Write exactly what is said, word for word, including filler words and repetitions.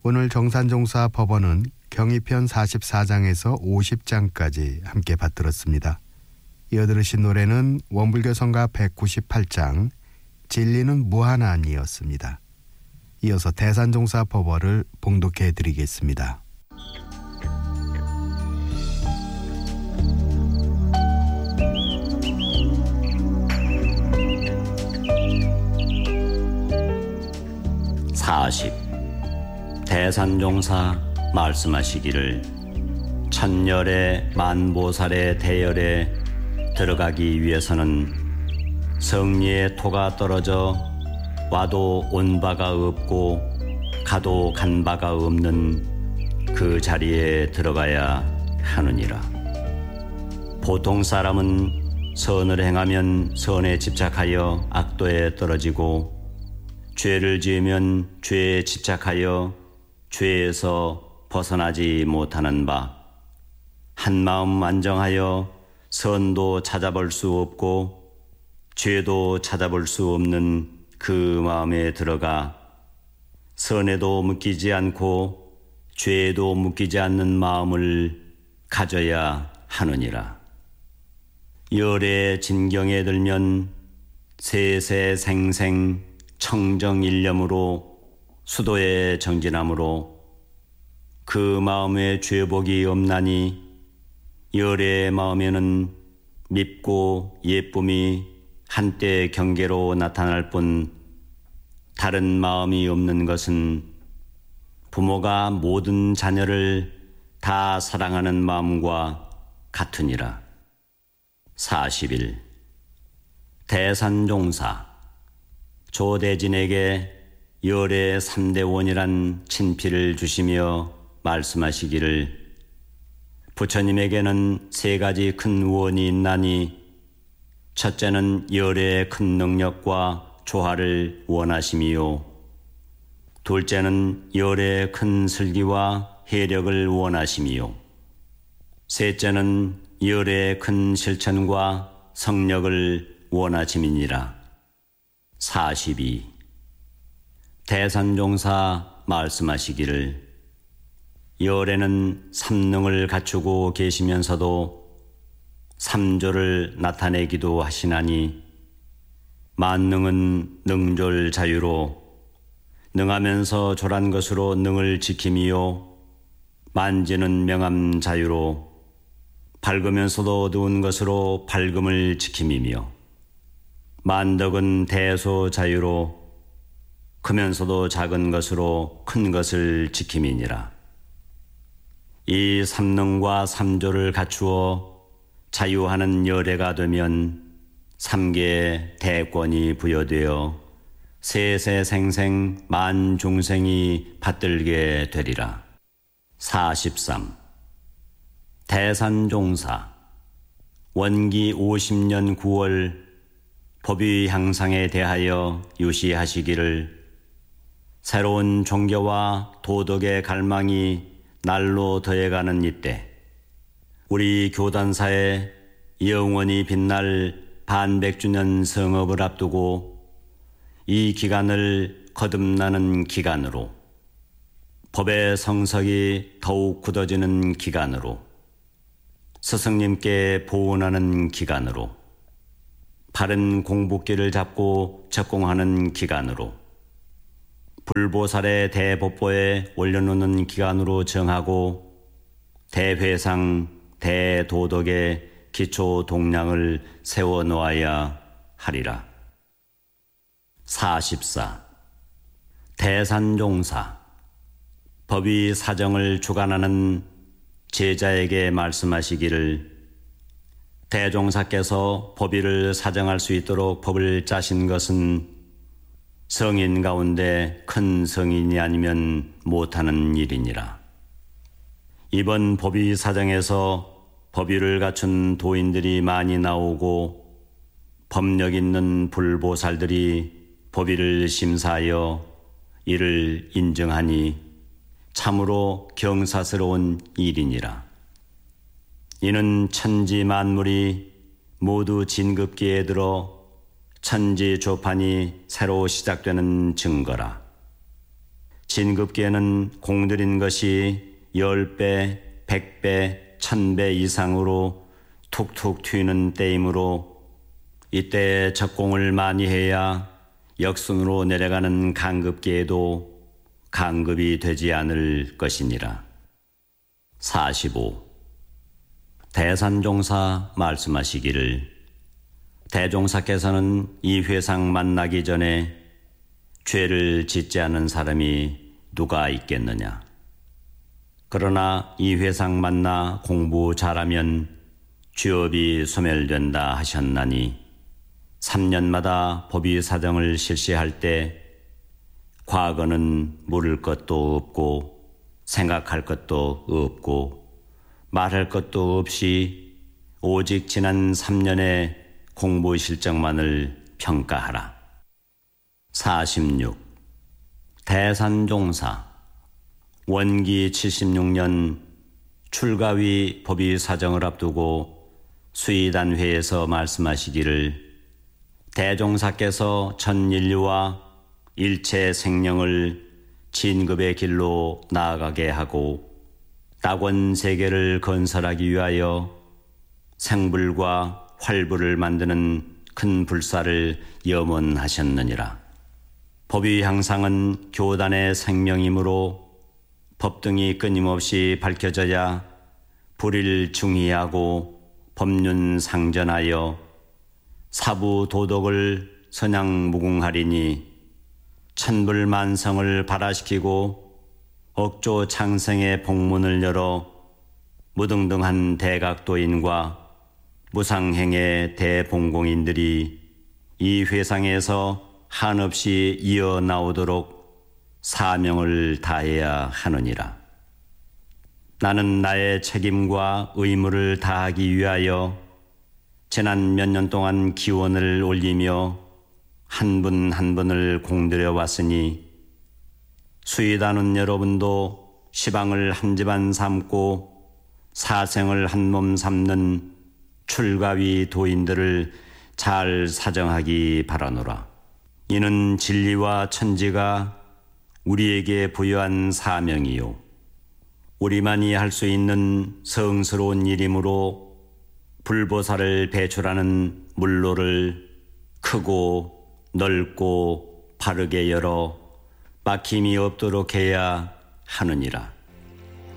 오늘 정산종사 법원은 경의편 사십사 장에서 오십 장까지 함께 받들었습니다. 이어 들으신 노래는 원불교 성가 백구십팔 장 진리는 무한한이었습니다. 이어서 대산종사 법어를 봉독해 드리겠습니다. 사십. 대산종사 말씀하시기를 천열의 만보살의 대열에 들어가기 위해서는 성리의 토가 떨어져 와도 온 바가 없고 가도 간 바가 없는 그 자리에 들어가야 하느니라. 보통 사람은 선을 행하면 선에 집착하여 악도에 떨어지고 죄를 지으면 죄에 집착하여 죄에서 벗어나지 못하는 바, 한마음 안정하여 선도 찾아볼 수 없고 죄도 찾아볼 수 없는 그 마음에 들어가 선에도 묶이지 않고 죄에도 묶이지 않는 마음을 가져야 하느니라. 열의 진경에 들면 세세생생 청정일념으로 수도에 정진함으로 그 마음에 죄복이 없나니 열의 마음에는 밉고 예쁨이 한때 경계로 나타날 뿐 다른 마음이 없는 것은 부모가 모든 자녀를 다 사랑하는 마음과 같으니라. 사십 일. 대산종사 조대진에게 열의 삼대원이란 친필을 주시며 말씀하시기를 부처님에게는 세 가지 큰 원이 있나니 첫째는 열의 큰 능력과 조화를 원하심이요, 둘째는 열의 큰 슬기와 해력을 원하심이요, 셋째는 열의 큰 실천과 성력을 원하심이니라. 사십이. 대산종사 말씀하시기를 열에는 삼능을 갖추고 계시면서도 삼조를 나타내기도 하시나니 만능은 능졸 자유로 능하면서 졸한 것으로 능을 지킴이요, 만지는 명암 자유로 밝으면서도 어두운 것으로 밝음을 지킴이며 만덕은 대소 자유로 크면서도 작은 것으로 큰 것을 지킴이니라. 이 삼능과 삼조를 갖추어 자유하는 열애가 되면 삼계의 대권이 부여되어 세세생생 만중생이 받들게 되리라. 사십삼. 대산종사 원기 오십 년 구월 법의 향상에 대하여 유시하시기를 새로운 종교와 도덕의 갈망이 날로 더해가는 이때 우리 교단사에 영원히 빛날 반백주년 성업을 앞두고 이 기간을 거듭나는 기간으로, 법의 성석이 더욱 굳어지는 기간으로, 스승님께 보은하는 기간으로, 바른 공부길을 잡고 적공하는 기간으로, 불보살의 대법보에 올려놓는 기간으로 정하고 대회상 대도덕의 기초 동량을 세워놓아야 하리라. 사십사. 대산종사 법의 사정을 주관하는 제자에게 말씀하시기를 대종사께서 법의를 사정할 수 있도록 법을 짜신 것은 성인 가운데 큰 성인이 아니면 못하는 일이니라. 이번 법의 사정에서 법의를 갖춘 도인들이 많이 나오고 법력 있는 불보살들이 법의를 심사하여 이를 인정하니 참으로 경사스러운 일이니라. 이는 천지 만물이 모두 진급기에 들어 천지 조판이 새로 시작되는 증거라. 진급기에는 공들인 것이 열 배, 백 배, 천 배 이상으로 툭툭 튀는 때이므로 이때 적공을 많이 해야 역순으로 내려가는 강급기에도 강급이 되지 않을 것이니라. 사십오. 대산종사 말씀하시기를 대종사께서는 이 회상 만나기 전에 죄를 짓지 않은 사람이 누가 있겠느냐. 그러나 이 회상 만나 공부 잘하면 죄업이 소멸된다 하셨나니 삼 년마다 법의 사정을 실시할 때 과거는 물을 것도 없고 생각할 것도 없고 말할 것도 없이 오직 지난 삼 년의 공부 실적만을 평가하라. 사십육. 대산종사 원기 칠십육 년 출가위 법의 사정을 앞두고 수의단회에서 말씀하시기를 대종사께서 전 인류와 일체 생명을 진급의 길로 나아가게 하고 낙원 세계를 건설하기 위하여 생불과 활불을 만드는 큰 불사를 염원하셨느니라. 법의 향상은 교단의 생명이므로 법등이 끊임없이 밝혀져야 불의를 중의하고 법륜 상전하여 사부 도덕을 선양무궁하리니 천불만성을 발화시키고 억조 창생의 복문을 열어 무등등한 대각도인과 무상행의 대봉공인들이 이 회상에서 한없이 이어나오도록 사명을 다해야 하느니라. 나는 나의 책임과 의무를 다하기 위하여 지난 몇 년 동안 기원을 올리며 한 분 한 분을 공들여 왔으니 수의단원 여러분도 시방을 한 집안 삼고 사생을 한 몸 삼는 출가위 도인들을 잘 사정하기 바라노라. 이는 진리와 천지가 우리에게 부여한 사명이요 우리만이 할 수 있는 성스러운 일이므로 불보살을 배출하는 물로를 크고 넓고 바르게 열어 막힘이 없도록 해야 하느니라.